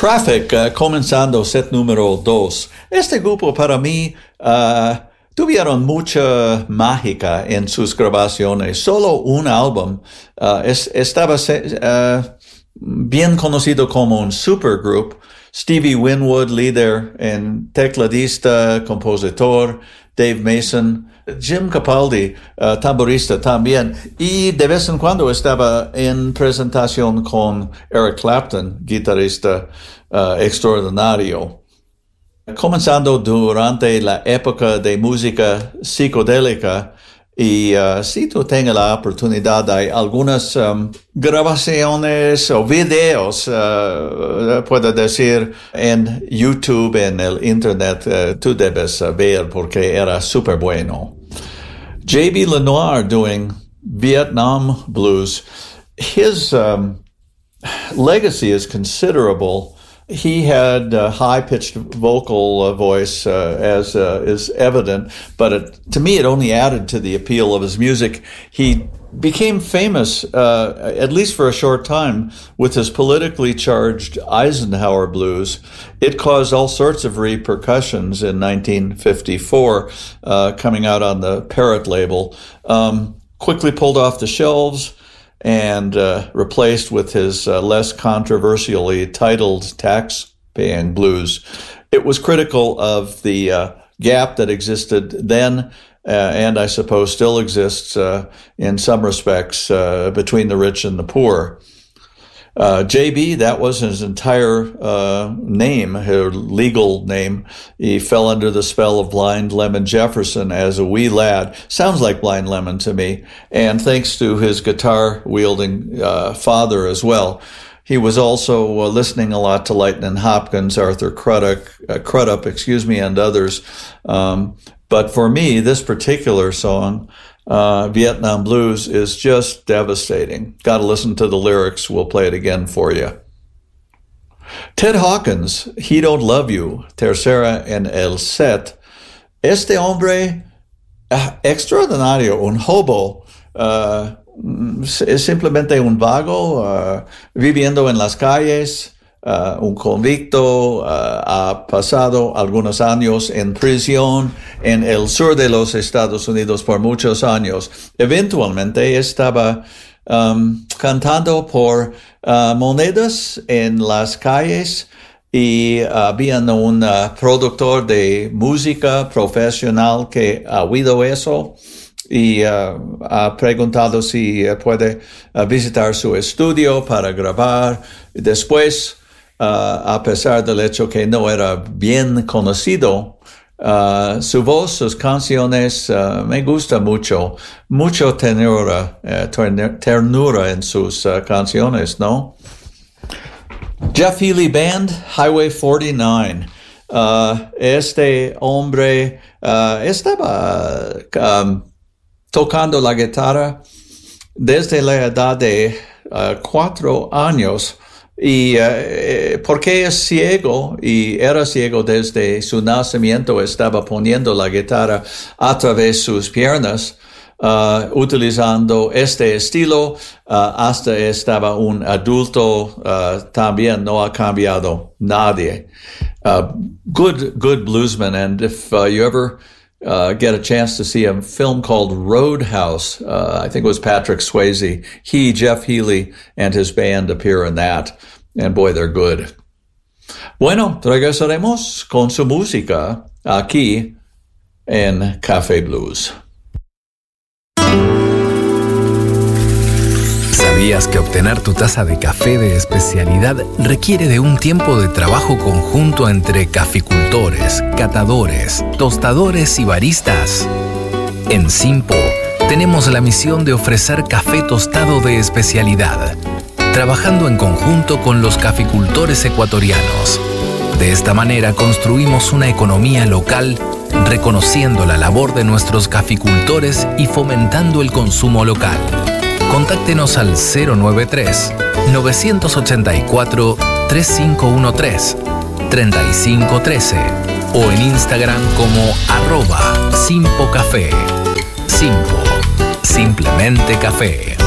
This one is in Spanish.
Traffic, comenzando set número 2. Este grupo para mí tuvieron mucha mágica en sus grabaciones. Solo un álbum estaba bien conocido como un supergroup. Stevie Winwood, líder en tecladista, compositor, Dave Mason, Jim Capaldi, tamborista también, y de vez en cuando estaba en presentación con Eric Clapton, guitarrista extraordinario. Comenzando durante la época de música psicodélica, y si tú tengas la oportunidad, hay algunas grabaciones o videos, puedo decir, en YouTube, en el Internet, tú debes ver porque era súper bueno. J.B. Lenoir doing Vietnam blues. His legacy is considerable. He had a high-pitched vocal voice, as is evident, but to me it only added to the appeal of his music. He became famous, at least for a short time, with his politically charged Eisenhower blues. It caused all sorts of repercussions in 1954, coming out on the Parrot label. Quickly pulled off the shelves and replaced with his less controversially titled tax-paying blues. It was critical of the gap that existed then, and I suppose still exists in some respects between the rich and the poor. J.B., that was his entire name, her legal name. He fell under the spell of Blind Lemon Jefferson as a wee lad. Sounds like Blind Lemon to me. And thanks to his guitar-wielding father as well. He was also listening a lot to Lightnin' Hopkins, Arthur Crudup, and others. But for me, this particular song, Vietnam Blues, is just devastating. Got to listen to the lyrics. We'll play it again for you. Ted Hawkins, He Don't Love You, tercera en el set. Este hombre extraordinario, un hobo, es simplemente un vago, viviendo en las calles. Un convicto, ha pasado algunos años en prisión en el sur de los Estados Unidos por muchos años. Eventualmente estaba cantando por monedas en las calles y había un productor de música profesional que ha oído eso y ha preguntado si puede visitar su estudio para grabar. Después, a pesar del hecho que no era bien conocido, su voz, sus canciones, me gusta mucho ternura en sus canciones, ¿no? Jeff Healey Band, Highway 49. Este hombre estaba tocando la guitarra desde la edad de 4 años. Y porque es ciego y era ciego desde su nacimiento, estaba poniendo la guitarra a través de sus piernas, utilizando este estilo hasta estaba un adulto. También no ha cambiado nadie. Good bluesman. And if you ever get a chance to see a film called Roadhouse, I think it was Patrick Swayze. Jeff Healey, and his band appear in that. And boy, they're good. Bueno, regresaremos con su música aquí en Café Blues. ¿Sabías que obtener tu taza de café de especialidad requiere de un tiempo de trabajo conjunto entre caficultores, catadores, tostadores y baristas? En Simpo tenemos la misión de ofrecer café tostado de especialidad, trabajando en conjunto con los caficultores ecuatorianos. De esta manera construimos una economía local, reconociendo la labor de nuestros caficultores y fomentando el consumo local. Contáctenos al 093-984-3513, 3513 o en Instagram como @SimpoCafé. Simpo, simplemente café.